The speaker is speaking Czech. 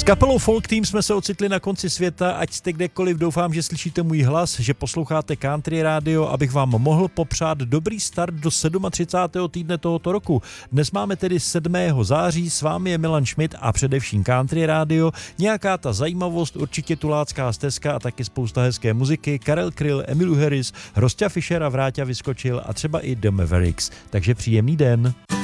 S kapelou Folk Team jsme se ocitli na konci světa, ať jste kdekoliv, doufám, že slyšíte můj hlas, že posloucháte Country Radio, abych vám mohl popřát dobrý start do 37. týdne tohoto roku. Dnes máme tedy 7. září, s vámi je Milan Schmidt a především Country Radio, nějaká ta zajímavost, určitě tulácká stezka a taky spousta hezké muziky, Karel Kryl, Emmylou Harris, Rostia Fischera, Vráťa Vyskočil a třeba i The Mavericks. Takže příjemný den.